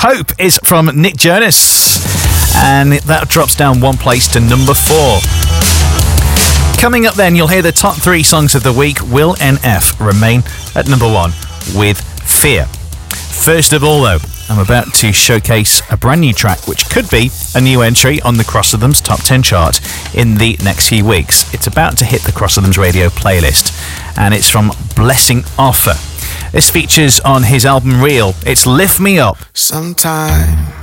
Hope is from Nick Jonas, and that drops down one place to number 4. Coming up then, you'll hear the top 3 songs of the week. Will NF remain at number 1 with Fear. First of all, though, I'm about to showcase a brand new track which could be a new entry on the Cross Rhythms Top 10 chart in the next few weeks. It's about to hit the Cross Rhythms radio playlist, and it's from Blessing Offer. This features on his album Real. It's Lift Me Up. Sometime